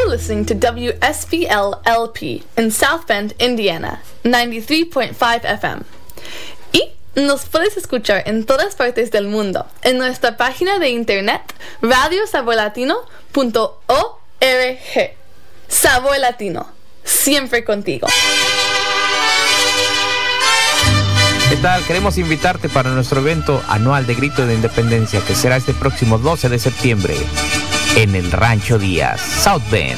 listening to WSBL-LP in South Bend, Indiana, 93.5 FM. Y nos puedes escuchar en todas partes del mundo en nuestra página de internet radiosaborlatino.org. Sabor Latino, siempre contigo. ¿Qué tal? Queremos invitarte para nuestro evento anual de Grito de Independencia, que será este próximo 12 de septiembre en el Rancho Díaz, South Bend.